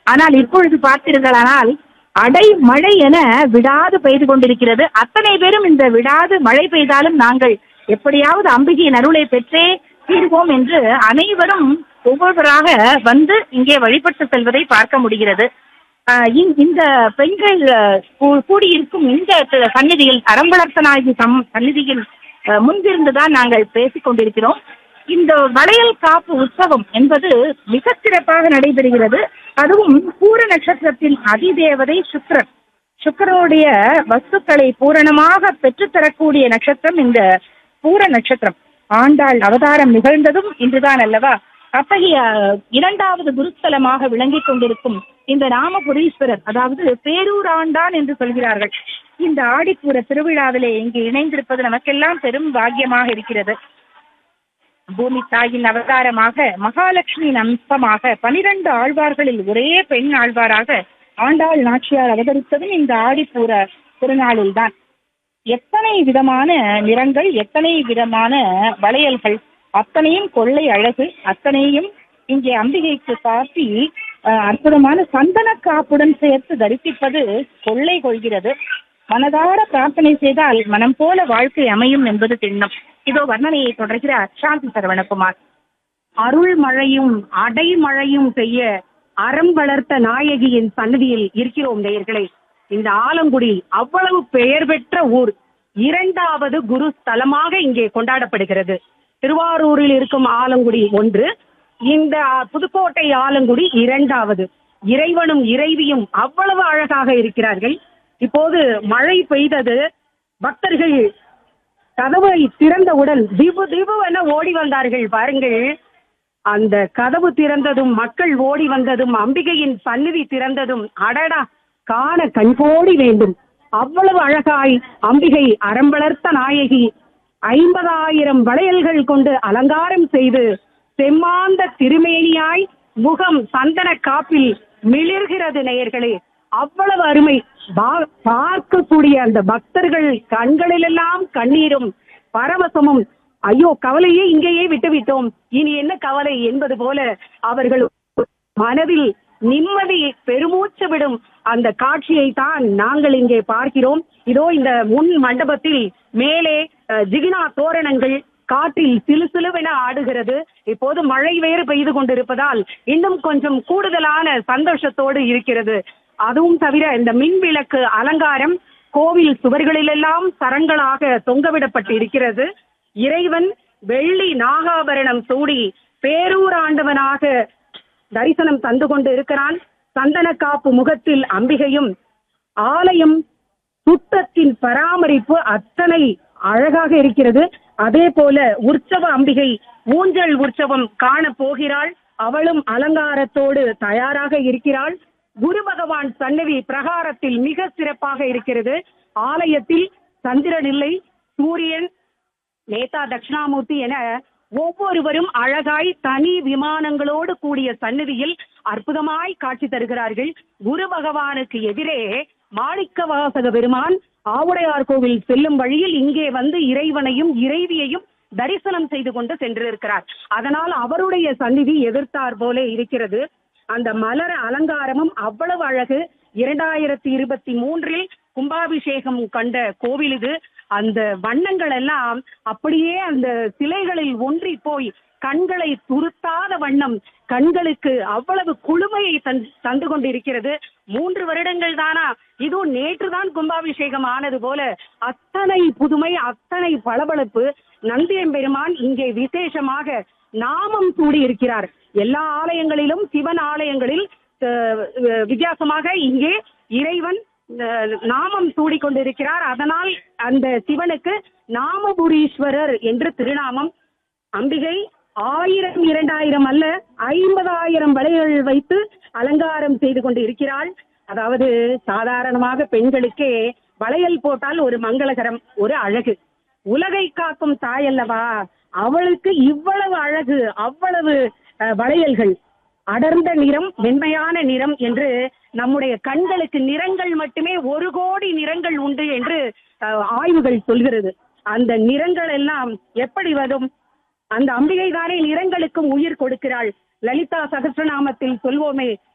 ஆனால் இப்பொழுது பார்த்தீர்களானால் அடை மழை என விடாது பெய்து கொண்டிருக்கிறது. அத்தனை பேரும் இந்த விடாது மழை பெய்தாலும் நாங்கள் எப்படியாவது அம்பிகையின் அருளை பெற்றே தீர்வோம் என்று அனைவரும் ஒவ்வொருவராக வந்து இங்கே வழிபட்டு செல்வதை பார்க்க முடிகிறது. இந்த பெண்கள் கூடியிருக்கும் இந்த சந்நிதியில் அறம்பளர்த்தநாயகி சந்நிதியில் முன்பிருந்துதான் நாங்கள் பேசிக் கொண்டிருக்கிறோம். இந்த வளையல் காப்பு உற்சவம் என்பது மிக சிறப்பாக நடைபெறுகிறது. அதுவும் பூர நட்சத்திரத்தின் அதிதேவதை சுக்கிரன். சுக்கிரனுடைய வஸ்துக்களை பூரணமாக பெற்றுத்தரக்கூடிய நட்சத்திரம் இந்த பூர நட்சத்திரம். ஆண்டாள் அவதாரம் நிகழ்ந்ததும் இன்றுதான் அல்லவா? அத்தகைய இரண்டாவது குருஸ்தலமாக விளங்கிக் கொண்டிருக்கும் இந்த ராமபுரீஸ்வரர், அதாவது பேரூராண்டான் என்று சொல்கிறார்கள். இந்த ஆடிப்பூர திருவிழாவிலே இங்கு இணைந்திருப்பது நமக்கெல்லாம் பெரும் பாக்கியமாக இருக்கிறது. பூமி தாயின் அவதாரமாக மகாலட்சுமியின் அம்சமாக 12 ஆழ்வார்களில் ஒரே பெண் ஆழ்வாராக ஆண்டாள் நாச்சியார் அவதரித்ததும் இந்த ஆடிப்பூர திருநாளில் தான். எத்தனை விதமான நிறங்கள், எத்தனை விதமான வளையல்கள், அத்தனையும் கொள்ளை அழகு, அத்தனையும் இங்கே அம்பிகைக்கு காட்டி அற்புதமான சந்தன காப்புடன் சேர்த்து தரிசிப்பது கொள்ளை கொள்கிறது. மனதார பிரார்த்தனை செய்தால் மனம் போல வாழ்க்கை அமையும் என்பது திண்ணம். இதோ வர்ணனையை தொடர்கிறார் சாந்தி சரவணகுமார். அருள் மழையும் அடைமழையும் செய்ய அறம் வளர்த்த நாயகியின் சன்னதியில் இருக்கிறோம் நேயர்களே. இந்த ஆலங்குடி அவ்வளவு பெயர் பெற்ற ஊர். 2வது குரு ஸ்தலமாக இங்கே கொண்டாடப்படுகிறது. திருவாரூரில் இருக்கும் ஆலங்குடி 1, இந்த புதுக்கோட்டை ஆலங்குடி 2வது. இறைவனும் இறைவியும் அவ்வளவு அழகாக இருக்கிறார்கள். இப்போது மழை பெய்தது. பக்தர்கள் கதவை திறந்தவுடன் திவு திவு என ஓடி வந்தார்கள். பாருங்கள், அந்த கதவு திறந்ததும், மக்கள் ஓடி வந்ததும், அம்பிகையின் சந்நிதி திறந்ததும், அடடா, காண கண்கோடி வேண்டும். அவ்வளவு அழகாய் அம்பிகை அறம்பளர்த்த நாயகி 50,000 வளையல்கள் கொண்டு அலங்காரம் செய்து செம்மாந்த திருமேனியாய் முகம் சந்தன காப்பில் மிளிர்கிறது நேயர்களே. அவ்வளவு அருமை. பார்க்கக்கூடிய அந்த பக்தர்கள் கண்களிலெல்லாம் கண்ணீரும் பரவசமும், ஐயோ கவலையே இங்கேயே விட்டுவிட்டோம், இனி என்ன கவலை என்பது போல அவர்கள் மனதில் நிம்மதி பெருமூச்சு விடும் அந்த காட்சியை தான் நாங்கள் இங்கே பார்க்கிறோம். இதோ இந்த முன் மண்டபத்தில் மேலே ஜிகினா தோரணங்கள் காற்றில் சிலுசிலுவென ஆடுகிறது. இப்போது மழை வேறு பெய்து கொண்டிருப்பதால் இன்னும் கொஞ்சம் கூடுதலான சந்தோஷத்தோடு இருக்கிறது. அதுவும் தவிர இந்த மின் விளக்கு அலங்காரம் கோவில் சுவர்களிலெல்லாம் சரங்களாக தொங்கவிடப்பட்டு இருக்கிறது. இறைவன் வெள்ளி நாகாபரணம் சூடி பேரூராண்டவனாக தரிசனம் தந்து கொண்டு இருக்கிறான். சந்தன காப்பு முகத்தில் அம்பிகையும், ஆலயம் சுத்தத்தின் பராமரிப்பு அத்தனை அழகாக இருக்கிறது. அதே போல உற்சவ அம்பிகை ஊஞ்சல் உற்சவம் காண போகிறாள். அவளும் அலங்காரத்தோடு தயாராக இருக்கிறாள். குரு பகவான் சன்னதி பிரகாரத்தில் மிக சிறப்பாக இருக்கிறது. ஆலயத்தில் சந்திரன் இல்லை, சூரியன், நேதா தட்சிணாமூர்த்தி என ஒவ்வொருவரும் அழகாய் தனி விமானங்களோடு கூடிய சன்னதியில் அற்புதமாய் காட்சி தருகிறார்கள். குரு பகவானுக்கு எதிரே மாணிக்கவாசக பெருமான் ஆவுடையார் கோவில் செல்லும் வழியில் இங்கே வந்து இறைவனையும் இறைவியையும் தரிசனம் செய்து கொண்டு சென்றிருக்கிறார். அதனால் அவருடைய சந்நிதி எதிர்த்தார் போல இருக்கிறது. அந்த மலர அலங்காரமும் அவ்வளவு அழகு. 2023 கும்பாபிஷேகம் கண்ட கோவில் இது. அந்த வண்ணங்கள் எல்லாம் அப்படியே அந்த சிலைகளில் ஒன்றி போய் கண்களை துருத்தாத வண்ணம் கண்களுக்கு அவ்வளவு குளுமையை தந்து கொண்டிருக்கிறது. 3 வருடங்கள் தானா, இதுவும் நேற்றுதான் கும்பாபிஷேகம் ஆனது போல அத்தனை புதுமை, அத்தனை பளபளப்பு. நந்தியம்பெருமான் இங்கே விசேஷமாக நாமம் சூடி இருக்கிறார். எல்லா ஆலயங்களிலும், சிவன் ஆலயங்களில் வித்தியாசமாக இங்கே இறைவன் நாமம் சூடி கொண்டிருக்கிறார். அதனால் அந்த சிவனுக்கு நாமபுரீஸ்வரர் என்று திருநாமம். அம்பிகை 1000, 2000 அல்ல 50,000 வளையல் வைத்து அலங்காரம் செய்து கொண்டு இருக்கிறாள். அதாவது சாதாரணமாக பெண்களுக்கே வளையல் போட்டால் ஒரு மங்களகரம், ஒரு அழகு. உலகை காக்கும் தாயல்லவா, அவளுக்கு இவ்வளவு அழகு, அவ்வளவு வளையல்கள், அடர்ந்த நிறம், மென்மையான நிறம் என்று நம்முடைய கண்களுக்கு நிறங்கள் மட்டுமே 1 கோடி நிறங்கள் உண்டு என்று ஆய்வுகள் சொல்கிறது. அந்த நிறங்கள் எல்லாம் எப்படி வரும்? அந்த அம்பிகை தானே நிறங்களுக்கும் உயிர் கொடுக்கிறாள். லலிதா சகஸ்ரநாமத்தில் சொல்வோமே,